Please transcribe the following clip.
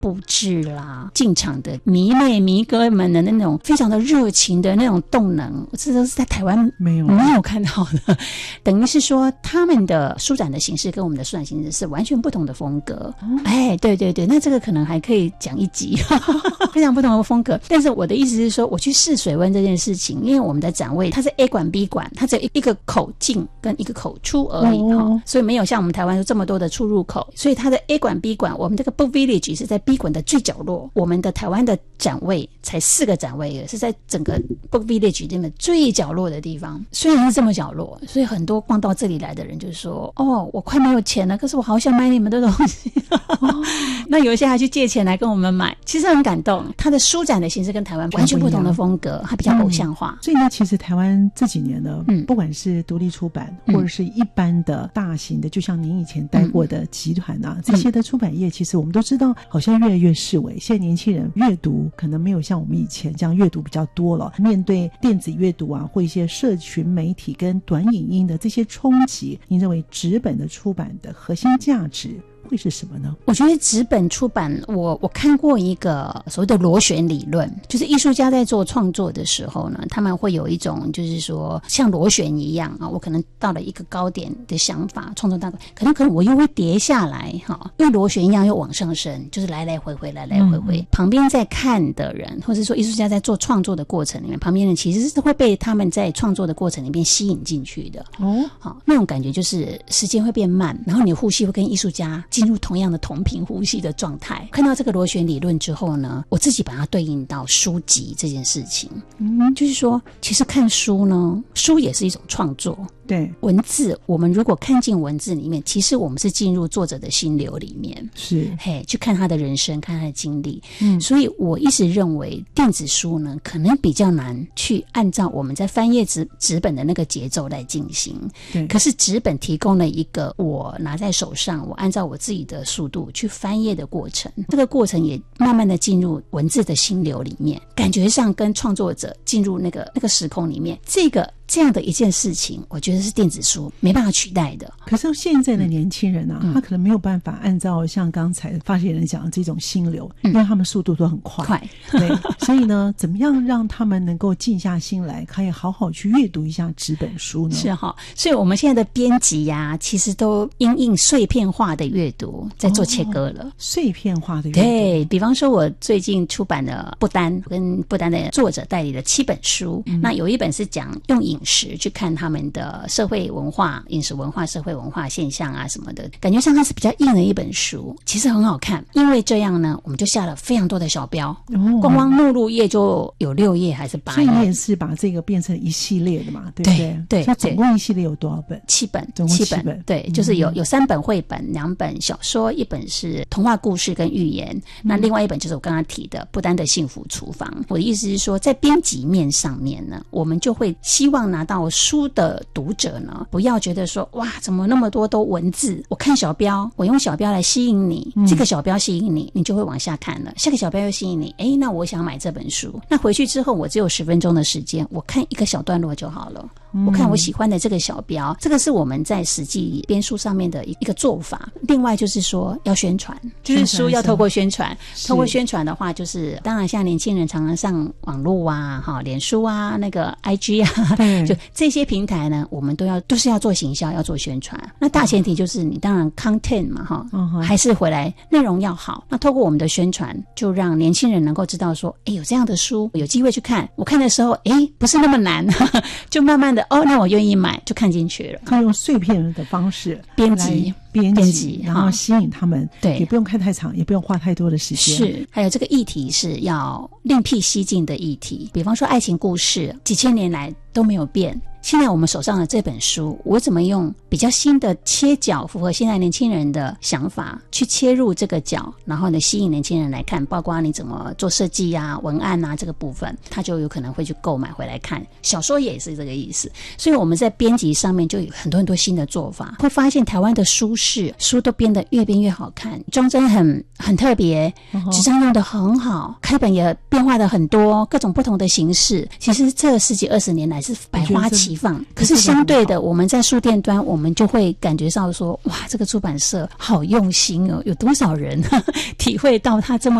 布置啦，进场的迷妹迷哥们的那种非常的热情的那种动能，这都是在台湾没有看到的。等于是说他们的书展的形式跟我们的书展形式是完全不同的风格。对对对，那这个可能还可以讲一集非常不同的风格。但是我的意思是说，我去试水温这件事情，因为我们的展位它是 A 馆 B 馆，它只有一个口进跟一个口出而已，所以没有像我们台湾有这么多的出入口，所以它的 A 馆 B 馆，我们这个 Book Village 是在 B 馆的最角落，我们的台湾的展位才4个展位，是在整个 Book Village 里面最角落的地方。虽然是这么角落，所以很多逛到这里来的人就说，我快没有钱了，可是我好想买你们的东西那有一些还去借钱来跟我们买，其实很感动。它的书展的形式跟台湾完全不同的风格，它比较偶像化。 所以呢，其实台湾这几年呢，不管是独立出版或者是一般的大型的，就像您以前待过的集团啊，这些的出版业，其实我们都知道好像越来越式微。现在年轻人阅读可能没有像我们以前这样阅读比较多了，面对电子阅读啊，或一些社群媒体跟短影音的这些冲击，您认为纸本的出版的核心价值会是什么呢？ 我觉得纸本出版，我看过一个所谓的螺旋理论，就是艺术家在做创作的时候呢，他们会有一种就是说像螺旋一样啊，我可能到了一个高点的想法，创作到可能我又会跌下来哈，因为螺旋一样又往上升，就是来来回回来来回回。旁边在看的人，或者说艺术家在做创作的过程里面，旁边人其实是会被他们在创作的过程里面吸引进去的。好，那种感觉就是时间会变慢，然后你呼吸会跟艺术家进入同样的同频呼吸的状态。看到这个螺旋理论之后呢，我自己把它对应到书籍这件事情。就是说其实看书呢，书也是一种创作。 对， 文字我们如果看进文字里面，其实我们是进入作者的心流里面，是去看他的人生，看他的经历。所以我一直认为电子书呢，可能比较难去按照我们在翻页纸本的那个节奏来进行。对，可是纸本提供了一个我拿在手上，我按照我自己的速度去翻页的过程，这个过程也慢慢的进入文字的心流里面，感觉上跟创作者进入那个时空里面，这样的一件事情，我觉得是电子书没办法取代的。 可是现在的年轻人啊，他可能没有办法按照像刚才发言人讲的这种心流，因为他们速度都很快。对，所以呢，怎么样让他们能够静下心来，可以好好去阅读一下纸本书呢？是哈，所以我们现在的编辑呀，其实都因应碎片化的阅读在做切割了。 碎片化的阅读， 对，比方说我最近出版的不丹，跟不丹的作者代理了7本书，那有一本是讲用饮食去看他们的社会文化、饮食文化、社会文化现象啊什么的，感觉上它是比较硬的一本书，其实很好看。因为这样呢，我们就下了非常多的小标，光目录页就有6页还是8页。 所以你也是把这个变成一系列的嘛，对不对？对，所以总共一系列有多少本 ？7本， 总共7本。 对，就是有3本绘本，2本小说，1本是童话故事跟寓言，那另外1本就是我刚刚提的不丹的幸福厨房。我的意思是说，在编辑面上面呢，我们就会希望拿到书的读者呢，不要觉得说哇，怎么那么多都文字，我看小标，我用小标来吸引你，这个小标吸引你，你就会往下看了，下个小标又吸引你，那我想买这本书，那回去之后我只有10分钟的时间，我看一个小段落就好了，我看我喜欢的这个小标，这个是我们在实际编书上面的一个做法。另外就是说要宣传，就是书要透过宣传，透过宣传的话，就是当然像年轻人常常上网络啊，脸书啊，那个 IG 啊，就这些平台呢，我们都是要做行销，要做宣传。那大前提就是你当然 content 嘛，还是回来内容要好。那透过我们的宣传，就让年轻人能够知道说，有这样的书，有机会去看。我看的时候，不是那么难，就慢慢的那我愿意买，就看进去了。 他用碎片的方式编辑， 然后吸引他们，对，也不用看太长，也不用花太多的时间。 是，还有这个议题是要另辟蹊径的议题，比方说爱情故事，几千年来都没有变。现在我们手上的这本书，我怎么用比较新的切角，符合现在年轻人的想法去切入这个角，然后呢吸引年轻人来看，包括你怎么做设计啊、文案啊这个部分，他就有可能会去购买回来看。小说也是这个意思，所以我们在编辑上面就有很多新的做法，会发现台湾的书式，书都越编越好看，装帧很特别，纸张用的很好，开本也变化的很多，各种不同的形式。其实这10几20年来是百花齐放，可是相对的，我们在书店端，我们就会感觉到说，哇，这个出版社好用心哦，有多少人体会到他这么